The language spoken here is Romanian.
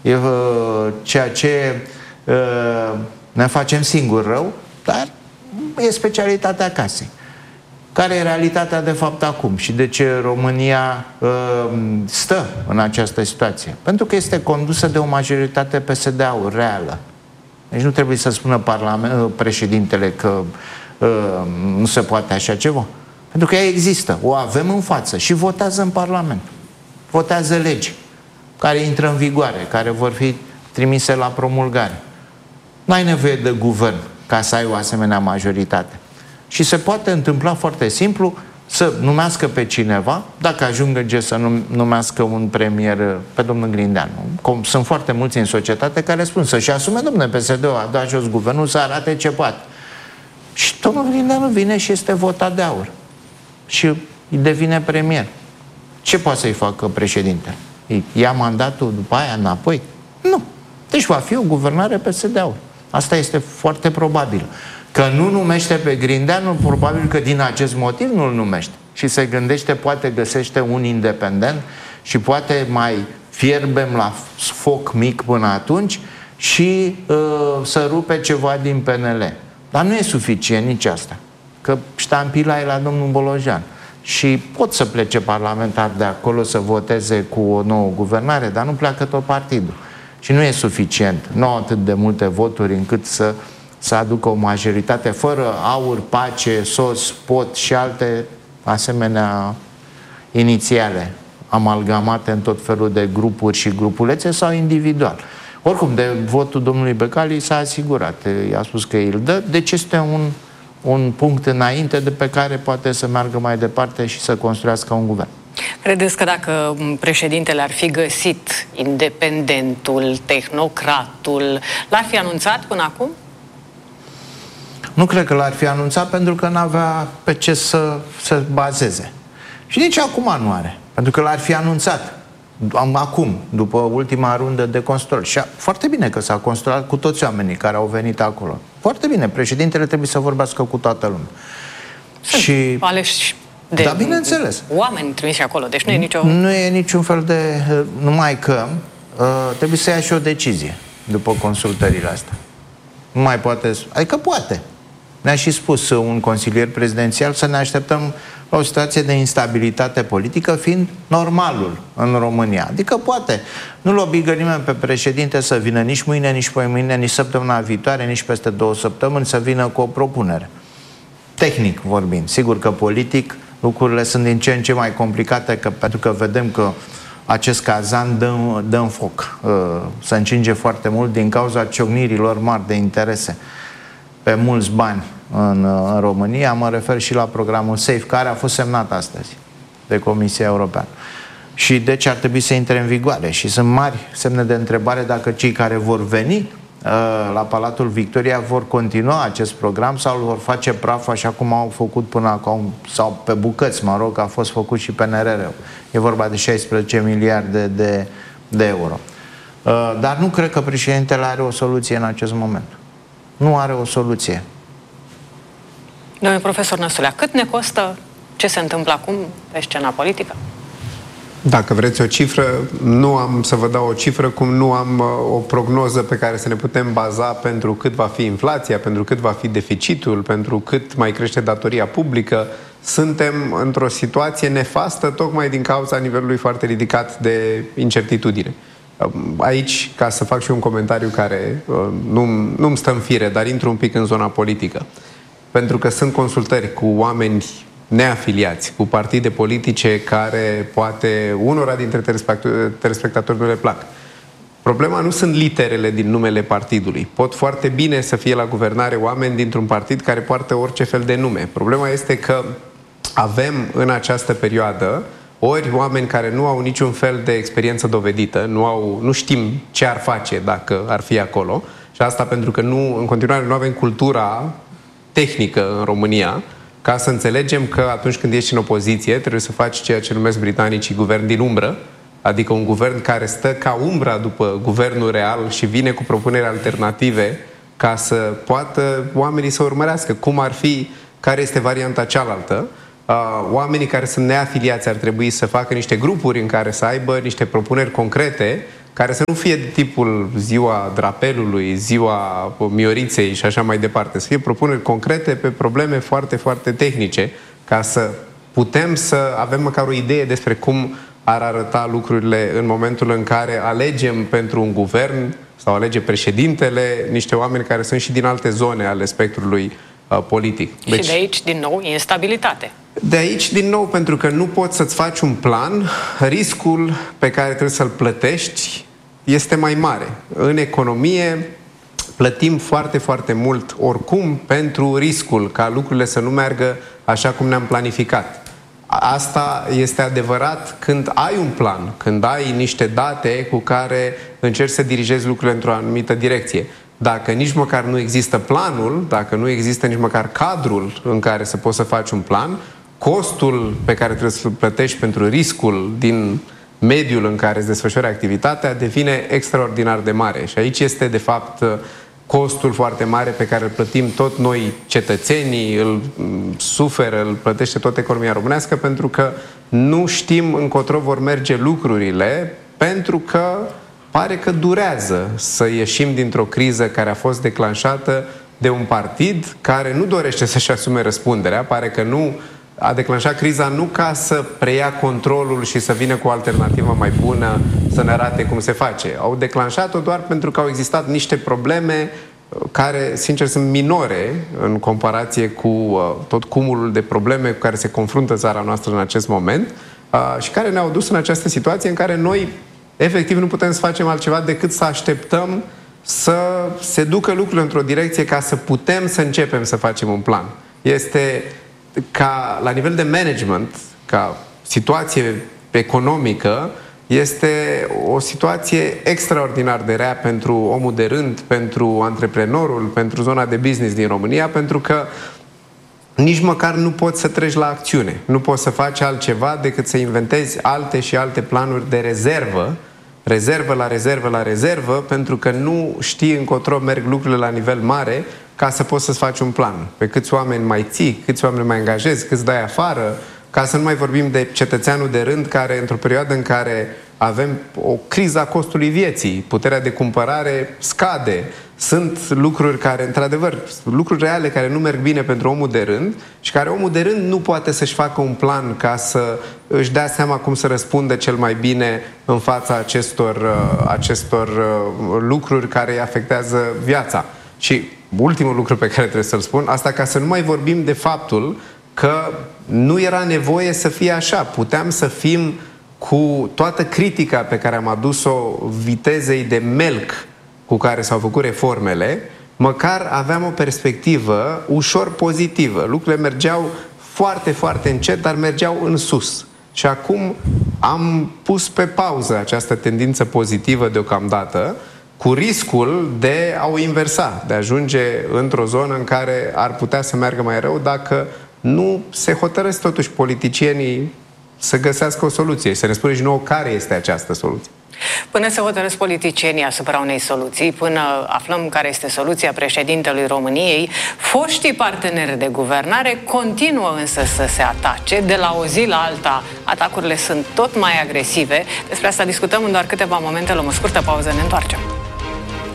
e ceea ce ne facem singur rău, dar e specialitatea casei. Care e realitatea de fapt acum și de ce România stă în această situație? Pentru că este condusă de o majoritate PSD-ul reală. Deci nu trebuie să spună președintele că nu se poate așa ceva. Pentru că ea există, o avem în față și votează în Parlament. Votează legi care intră în vigoare, care vor fi trimise la promulgare. N-ai nevoie de guvern ca să ai o asemenea majoritate. Și se poate întâmpla foarte simplu să numească pe cineva, dacă ajungă să numească un premier pe domnul Grindeanu. Sunt foarte mulți în societate care spun să-și asume, domnule, PSD-ul a dat jos guvernul să arate ce poate. Și domnul Grindeanu vine și este votat de aur. Și devine premier. Ce poate să-i facă președintele? Ia mandatul după aia înapoi? Nu. Deci va fi o guvernare PSD-ul. Asta este foarte probabil. Că nu numește pe Grindeanu, probabil că din acest motiv nu-l numește. Și se gândește, poate găsește un independent și poate mai fierbem la foc mic până atunci și să rupe ceva din PNL. Dar nu e suficient nici asta. Că ștampila e la domnul Bolojan. Și pot să plece parlamentar de acolo să voteze cu o nouă guvernare, dar nu pleacă tot partidul. Și nu e suficient. Nu au atât de multe voturi încât să aducă o majoritate fără aur, pace, sos, pot și alte asemenea inițiale amalgamate în tot felul de grupuri și grupulețe sau individual. Oricum, de votul domnului Becali s-a asigurat. I-a spus că îl dă. Deci este un punct înainte de pe care poate să meargă mai departe și să construiască un guvern. Credeți că dacă președintele ar fi găsit independentul, tehnocratul, l-ar fi anunțat până acum? Nu cred că l-ar fi anunțat pentru că n-avea pe ce să se bazeze. Și nici acum nu are. Pentru că l-ar fi anunțat acum, după ultima rundă de control. Și foarte bine că s-a controlat cu toți oamenii care au venit acolo. Foarte bine. Președintele trebuie să vorbească cu toată lumea. Sunt și aleși de da, bineînțeles. oameni trimiși acolo. Deci nu e nicio... Nu e niciun fel de... Numai că trebuie să ia și o decizie după consultările astea. Nu mai poate... Adică poate. Ne-a și spus un consilier prezidențial să ne așteptăm la o situație de instabilitate politică, fiind normalul în România. Adică poate. Nu-l obligă nimeni pe președinte să vină nici mâine, nici poimâine, nici săptămâna viitoare, nici peste 2 săptămâni să vină cu o propunere. Tehnic vorbind. Sigur că politic lucrurile sunt din ce în ce mai complicate, pentru că vedem că acest cazan dă în foc. Se încinge foarte mult din cauza ciocnirilor mari de interese pe mulți bani în România. Mă refer și la programul SAFE, care a fost semnat astăzi de Comisia Europeană. Și deci ar trebui să intre în vigoare. Și sunt mari semne de întrebare dacă cei care vor veni la Palatul Victoria vor continua acest program sau îl vor face praf așa cum au făcut până acum, sau pe bucăți, mă rog, a fost făcut și PNRR-ul. E vorba de 16 miliarde de euro. Dar nu cred că președintele are o soluție în acest moment. Nu are o soluție. Domnule profesor Năstulea, cât ne costă ce se întâmplă acum pe scena politică? Dacă vreți o cifră, nu am să vă dau o cifră, cum nu am o prognoză pe care să ne putem baza pentru cât va fi inflația, pentru cât va fi deficitul, pentru cât mai crește datoria publică. Suntem într-o situație nefastă tocmai din cauza nivelului foarte ridicat de incertitudine. Aici, ca să fac și un comentariu care nu-mi stă în fire, dar intru un pic în zona politică. Pentru că sunt consultări cu oameni neafiliați, cu partide politice care poate unora dintre telespectatori nu le plac. Problema nu sunt literele din numele partidului. Pot foarte bine să fie la guvernare oameni dintr-un partid care poartă orice fel de nume. Problema este că avem în această perioadă ori oameni care nu au niciun fel de experiență dovedită, nu știm ce ar face dacă ar fi acolo, și asta pentru că în continuare nu avem cultura tehnică în România, ca să înțelegem că atunci când ești în opoziție trebuie să faci ceea ce numesc britanicii guvern din umbră, adică un guvern care stă ca umbra după guvernul real și vine cu propuneri alternative ca să poată oamenii să urmărească cum ar fi, care este varianta cealaltă. Oamenii care sunt neafiliați ar trebui să facă niște grupuri în care să aibă niște propuneri concrete care să nu fie de tipul ziua drapelului, ziua Mioriței și așa mai departe, să fie propuneri concrete pe probleme foarte, foarte tehnice, ca să putem să avem măcar o idee despre cum ar arăta lucrurile în momentul în care alegem pentru un guvern sau alege președintele niște oameni care sunt și din alte zone ale spectrului politic. Deci, și de aici, din nou, instabilitate. De aici, din nou, pentru că nu poți să-ți faci un plan, riscul pe care trebuie să-l plătești este mai mare. În economie plătim foarte, foarte mult oricum pentru riscul ca lucrurile să nu meargă așa cum ne-am planificat. Asta este adevărat când ai un plan, când ai niște date cu care încerci să dirigezi lucrurile într-o anumită direcție. Dacă nici măcar nu există planul, dacă nu există nici măcar cadrul în care să poți să faci un plan, costul pe care trebuie să-l plătești pentru riscul din mediul în care îți desfășori activitatea devine extraordinar de mare. Și aici este, de fapt, costul foarte mare pe care îl plătim tot noi, cetățenii, îl suferă, îl plătește tot economia românească, pentru că nu știm încotro vor merge lucrurile, pentru că pare că durează să ieșim dintr-o criză care a fost declanșată de un partid care nu dorește să-și asume răspunderea, pare că nu a declanșat criza nu ca să preia controlul și să vină cu o alternativă mai bună, să ne arate cum se face. Au declanșat-o doar pentru că au existat niște probleme care, sincer, sunt minore în comparație cu tot cumulul de probleme cu care se confruntă țara noastră în acest moment și care ne-au dus în această situație în care noi, efectiv, nu putem să facem altceva decât să așteptăm să se ducă lucrurile într-o direcție ca să putem să începem să facem un plan. Este ca, la nivel de management, ca situație economică, este o situație extraordinar de rea pentru omul de rând, pentru antreprenorul, pentru zona de business din România, pentru că nici măcar nu poți să treci la acțiune. Nu poți să faci altceva decât să inventezi alte și alte planuri de rezervă, rezervă la rezervă la rezervă, pentru că nu știi încotro merg lucrurile la nivel mare ca să poți să-ți faci un plan. Pe câți oameni mai ții, câți oameni mai angajezi, câți dai afară, ca să nu mai vorbim de cetățeanul de rând care, într-o perioadă în care avem o criză a costului vieții, puterea de cumpărare scade, sunt lucruri care, într-adevăr, lucruri reale care nu merg bine pentru omul de rând și care omul de rând nu poate să-și facă un plan ca să își dea seama cum să răspundă cel mai bine în fața acestor lucruri care îi afectează viața. Și ultimul lucru pe care trebuie să-l spun, asta ca să nu mai vorbim de faptul că nu era nevoie să fie așa. Puteam să fim, cu toată critica pe care am adus-o vitezei de melc cu care s-au făcut reformele, măcar aveam o perspectivă ușor pozitivă. Lucrurile mergeau foarte, foarte încet, dar mergeau în sus. Și acum am pus pe pauză această tendință pozitivă deocamdată, cu riscul de a o inversa, de a ajunge într-o zonă în care ar putea să meargă mai rău dacă nu se hotărăsc totuși politicienii să găsească o soluție și să ne spune și nouă care este această soluție. Până se hotărăsc politicienii asupra unei soluții, până aflăm care este soluția președintelui României, foștii parteneri de guvernare continuă însă să se atace. De la o zi la alta, atacurile sunt tot mai agresive. Despre asta discutăm în doar câteva momente. Luăm o scurtă pauză, ne întoarcem.